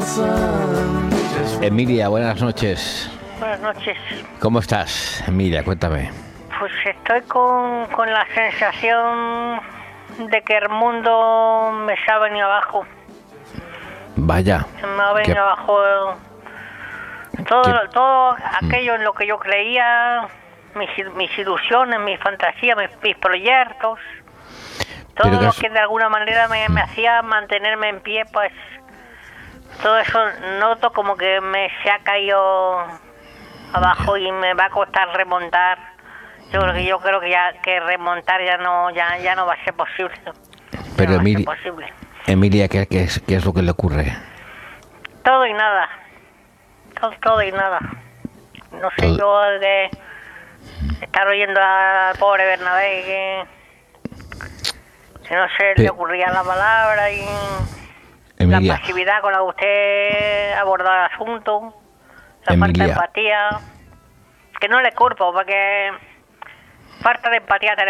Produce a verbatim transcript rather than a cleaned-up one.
Emilia, buenas noches. Buenas noches. ¿Cómo estás, Emilia? Cuéntame. Pues estoy con, con la sensación de que el mundo me se ha venido abajo. Vaya. Se me ha venido ¿Qué? abajo eh, todo, ¿Qué? todo aquello en lo que yo creía, mis, mis ilusiones, mis fantasías, mis, mis proyectos. Todo Pero que lo has- que de alguna manera me, me hacía mantenerme en pie, pues todo eso noto como que me se ha caído abajo y me va a costar remontar. Yo creo que yo creo que ya que remontar ya no ya ya no va a ser posible. Ya Pero no va a ser Emili- posible. Emilia, ¿qué, qué es, ¿qué es lo que le ocurre? Todo y nada. Todo, todo y nada. No sé, Todo- yo de estar oyendo al pobre Bernabé que, que no se Pe- le ocurría la palabra y Emilia, la pasividad con la que usted abordó el asunto, la falta de Emilia. empatía, que no le culpo porque falta de empatía tenemos.